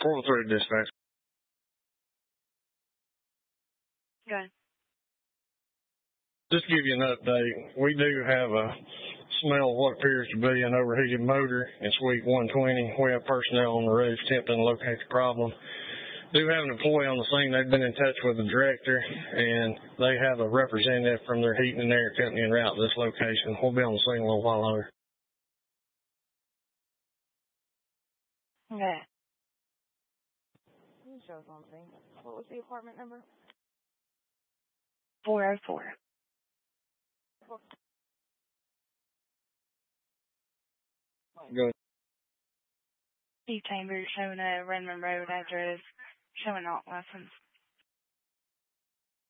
403 dispatch. Good. Just to give you an update, we do have a smell of what appears to be an overheated motor in Suite 120. We have personnel on the roof attempting to locate the problem. Do have an employee on the scene. They've been in touch with the director, and they have a representative from their heating and air company en route to this location. We'll be on the scene a little while longer. Okay. You show something. What was the apartment number? 404. Go ahead. Steve Chambers showing a Redmond Road address, showing not license.